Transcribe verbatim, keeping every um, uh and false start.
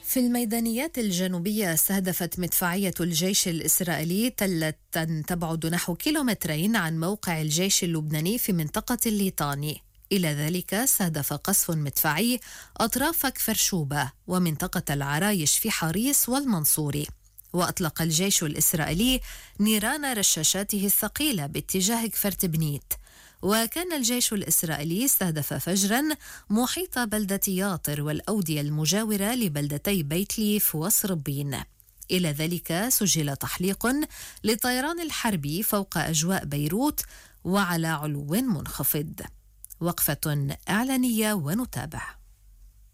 في الميدانيات الجنوبية استهدفت مدفعية الجيش الإسرائيلي تلة تبعد نحو كيلومترين عن موقع الجيش اللبناني في منطقة الليطاني. إلى ذلك استهدف قصف مدفعي أطراف كفر شوبة ومنطقة العرايش في حريص والمنصوري. وأطلق الجيش الإسرائيلي نيران رشاشاته الثقيلة باتجاه كفر تبنيت. وكان الجيش الإسرائيلي استهدف فجرا محيط بلدة ياطر والأودية المجاورة لبلدتي بيت ليف وصربين. إلى ذلك سجل تحليق للطيران الحربي فوق أجواء بيروت وعلى علو منخفض. وقفة إعلانية ونتابع.